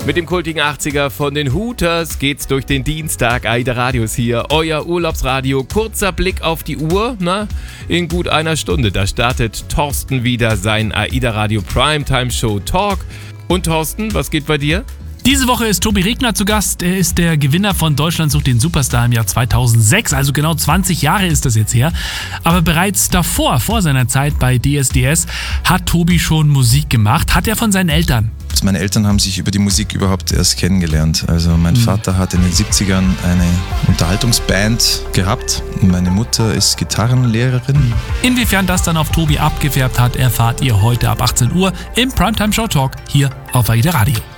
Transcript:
Mit dem kultigen 80er von den Hooters geht's durch den Dienstag. AIDA Radio ist hier, euer Urlaubsradio. Kurzer Blick auf die Uhr, in gut einer Stunde. Da startet Thorsten wieder sein AIDA Radio Primetime Show Talk. Und Thorsten, was geht bei dir? Diese Woche ist Tobi Regner zu Gast. Er ist der Gewinner von Deutschland sucht den Superstar im Jahr 2006. Also genau 20 Jahre ist das jetzt her. Aber bereits davor, vor seiner Zeit bei DSDS, hat Tobi schon Musik gemacht. Hat er von seinen Eltern. Meine Eltern haben sich über die Musik überhaupt erst kennengelernt. Also mein Vater hat in den 70ern eine Unterhaltungsband gehabt. Meine Mutter ist Gitarrenlehrerin. Inwiefern das dann auf Tobi abgefärbt hat, erfahrt ihr heute ab 18 Uhr im Primetime Show Talk hier auf AIDA Radio.